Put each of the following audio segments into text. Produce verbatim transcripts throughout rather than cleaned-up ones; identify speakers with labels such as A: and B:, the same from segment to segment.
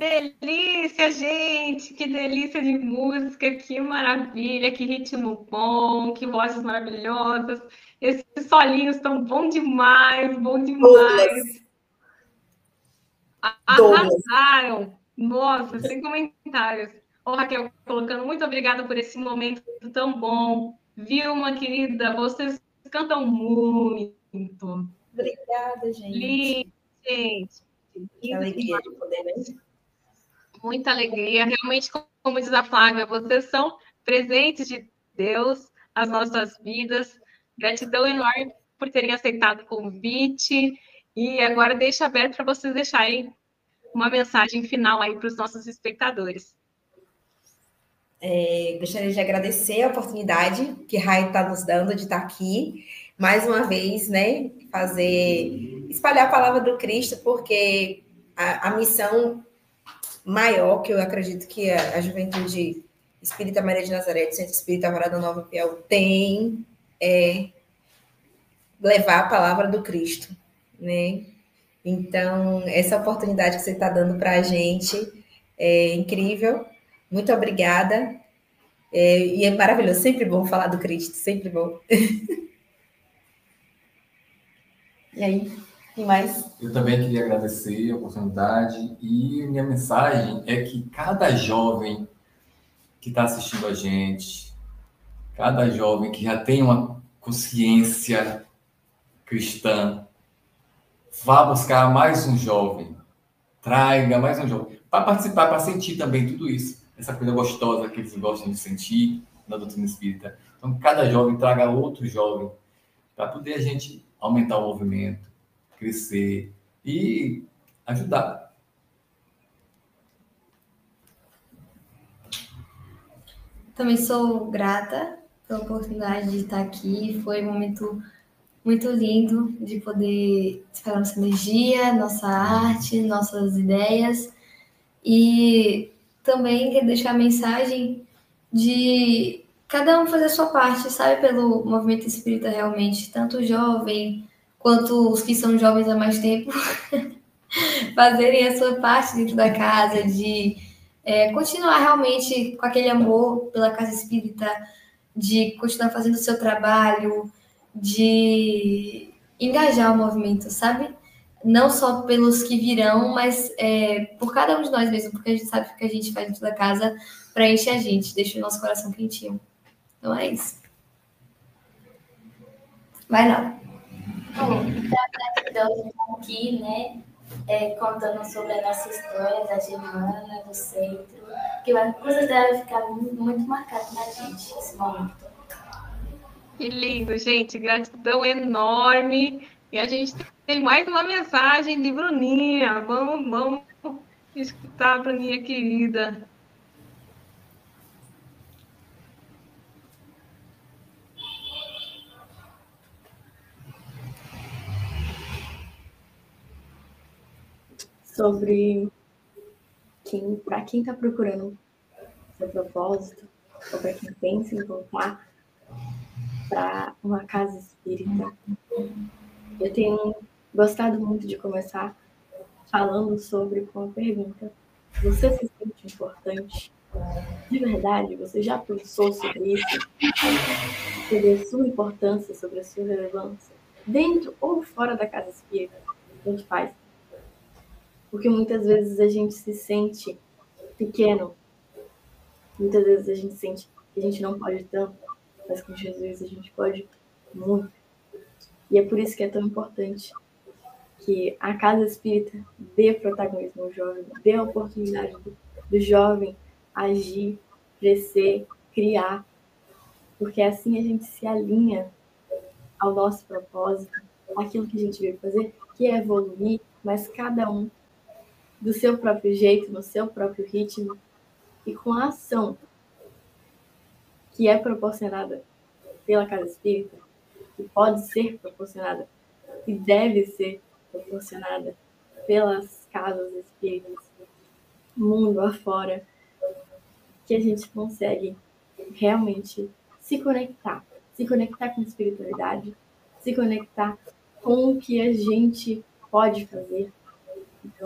A: delícia, gente! Que delícia de música, que maravilha, que ritmo bom, que vozes maravilhosas. Esses solinhos estão bom demais, bom demais.
B: Douglas. Douglas.
A: Arrasaram! Nossa, sem comentários. Ô, Raquel, colocando muito obrigada por esse momento tão bom. Vilma, querida, vocês cantam muito.
B: Obrigada, gente.
A: Lindo, gente.
B: Que alegria de poder, né?
A: Muita alegria. Realmente, como diz a Flávia, vocês são presentes de Deus às nossas vidas. Gratidão enorme por terem aceitado o convite. E agora deixo aberto para vocês deixarem uma mensagem final aí para os nossos espectadores.
B: É, gostaria de agradecer a oportunidade que Rai está nos dando de estar aqui, mais uma vez, né? Fazer, espalhar a palavra do Cristo, porque a, a missão maior que eu acredito que a, a Juventude Espírita Maria de Nazaré, do Centro Espírita Morada Nova Piauí, tem é levar a palavra do Cristo, né? Então, essa oportunidade que você está dando para a gente é incrível. Muito obrigada. É, e é maravilhoso, sempre bom falar do Cristo, sempre bom. E aí, tem mais?
C: Eu também queria agradecer a oportunidade e minha mensagem é que cada jovem que está assistindo a gente, cada jovem que já tem uma consciência cristã, vá buscar mais um jovem, traga mais um jovem, para participar, para sentir também tudo isso, essa coisa gostosa que eles gostam de sentir na doutrina espírita. Então, cada jovem traga outro jovem, para poder a gente aumentar o movimento, crescer e ajudar.
D: Também sou grata pela oportunidade de estar aqui. Foi um momento muito lindo de poder espalhar nossa energia, nossa arte, nossas ideias. E também quero deixar a mensagem de cada um fazer a sua parte, sabe? Pelo movimento espírita realmente, tanto o jovem quanto os que são jovens há mais tempo, fazerem a sua parte dentro da casa, de é, continuar realmente com aquele amor pela casa espírita, de continuar fazendo o seu trabalho, de engajar o movimento, sabe? Não só pelos que virão, mas é, por cada um de nós mesmo, porque a gente sabe que a gente faz dentro da casa preenche a gente, deixa o nosso coração quentinho. Então é isso. Vai lá.
E: Bom, então, aqui, né, é, contando sobre a nossa história da Germana, do centro, que vai, com certeza vai ficar muito, muito marcado na gente esse momento.
A: Que lindo, gente. Gratidão enorme. E a gente tem mais uma mensagem de Bruninha. Vamos, vamos escutar a Bruninha querida.
F: Sobre quem, para quem está procurando seu propósito, ou para quem pensa em voltar para uma casa espírita. Eu tenho gostado muito de começar falando sobre com a pergunta: você se sente importante? De verdade, você já pensou sobre isso? Sobre a sua importância, sobre a sua relevância? Dentro ou fora da casa espírita? A gente faz. Porque muitas vezes a gente se sente pequeno. Muitas vezes a gente sente que a gente não pode tanto, mas com Jesus a gente pode muito. E é por isso que é tão importante que a casa espírita dê protagonismo ao jovem, dê a oportunidade do, do jovem agir, crescer, criar. Porque assim a gente se alinha ao nosso propósito, aquilo que a gente veio fazer, que é evoluir, mas cada um do seu próprio jeito, no seu próprio ritmo, e com a ação que é proporcionada pela casa espírita, que pode ser proporcionada e deve ser proporcionada pelas casas espíritas, mundo afora, que a gente consegue realmente se conectar, se conectar com a espiritualidade, se conectar com o que a gente pode fazer. Então,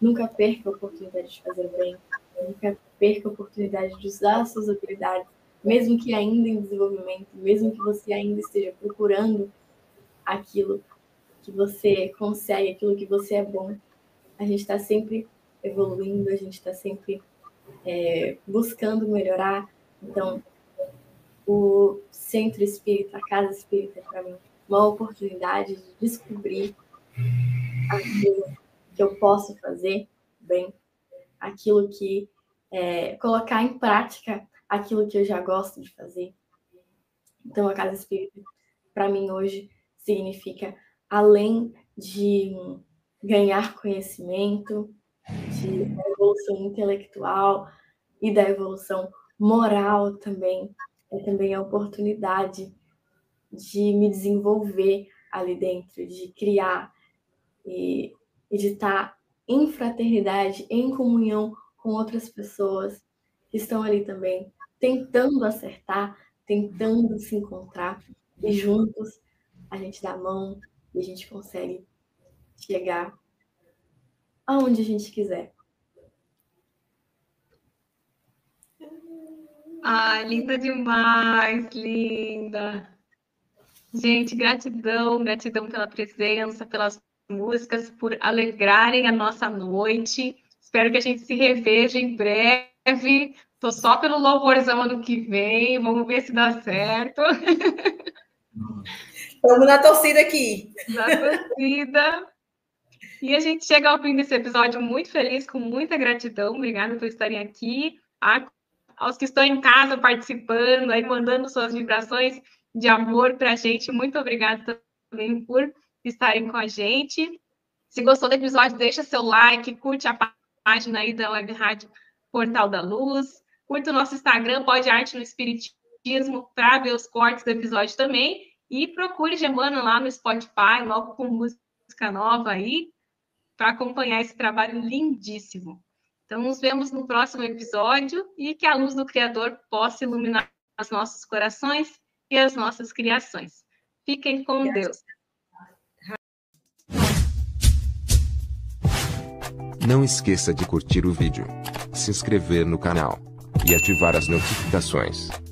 F: Nunca perca a oportunidade de fazer o bem. Nunca perca a oportunidade de usar as suas habilidades, mesmo que ainda em desenvolvimento, mesmo que você ainda esteja procurando aquilo que você consegue, aquilo que você é bom. A gente está sempre evoluindo, a gente está sempre é, buscando melhorar. Então, o centro espírita, a casa espírita, é para mim, uma oportunidade de descobrir aquilo que eu posso fazer bem, aquilo que é, colocar em prática aquilo que eu já gosto de fazer. Então, a casa espírita, para mim, hoje, significa, além de ganhar conhecimento, de, da evolução intelectual e da evolução moral também, é também a oportunidade de me desenvolver ali dentro, de criar e, e de estar em fraternidade, em comunhão com outras pessoas que estão ali também, tentando acertar, tentando se encontrar, e juntos a gente dá a mão e a gente consegue chegar aonde a gente quiser.
A: Ai, linda demais, linda. Gente, gratidão, gratidão pela presença, pelas músicas, por alegrarem a nossa noite. Espero que a gente se reveja em breve. Tô só pelo louvorzão ano que vem, vamos ver se dá certo.
B: Vamos na torcida aqui.
A: Na torcida. E a gente chega ao fim desse episódio muito feliz, com muita gratidão. Obrigada por estarem aqui. A, aos que estão em casa participando, aí mandando suas vibrações de amor para a gente. Muito obrigada também por estarem com a gente. Se gostou do episódio, deixa seu like, curte a página aí da Web Rádio Portal da Luz. Curta o nosso Instagram, Pode Arte no Espiritismo, para ver os cortes do episódio também. E procure Germana lá no Spotify, logo com música nova aí, para acompanhar esse trabalho lindíssimo. Então, nos vemos no próximo episódio e que a luz do Criador possa iluminar os nossos corações e as nossas criações. Fiquem com Deus.
G: Não esqueça de curtir o vídeo, se inscrever no canal e ativar as notificações.